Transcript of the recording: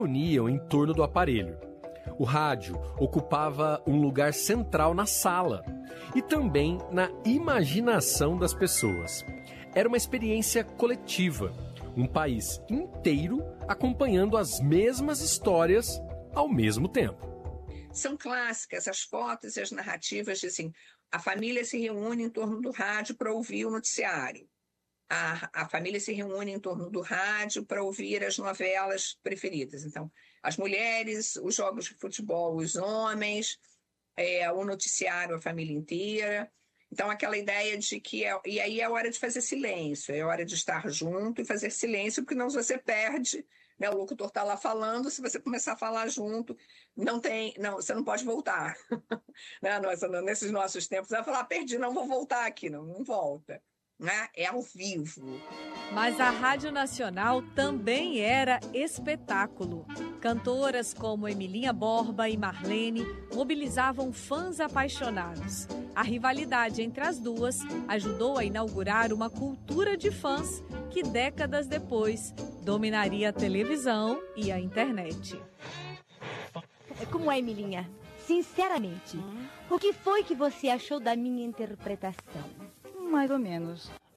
Uniam em torno do aparelho. O rádio ocupava um lugar central na sala e também na imaginação das pessoas. Era uma experiência coletiva, um país inteiro acompanhando as mesmas histórias ao mesmo tempo. São clássicas as fotos e as narrativas de assim, a família se reúne em torno do rádio para ouvir o noticiário. A família se reúne em torno do rádio para ouvir as novelas preferidas. Então, as mulheres, os jogos de futebol, os homens, o noticiário, a família inteira. Então, aquela ideia de que... E aí é hora de fazer silêncio, é hora de estar junto e fazer silêncio, porque não você perde, né? O locutor está lá falando, se você começar a falar junto, você não pode voltar. Né? Nesses nossos tempos, você vai falar, perdi, não vou voltar aqui, não volta. Né? É ao vivo. Mas a Rádio Nacional também era espetáculo. Cantoras como Emilinha Borba e Marlene mobilizavam fãs apaixonados. A rivalidade entre as duas ajudou a inaugurar uma cultura de fãs que décadas depois dominaria a televisão e a internet. Como é, Emilinha? Sinceramente, o que foi que você achou da minha interpretação? Mais ou menos.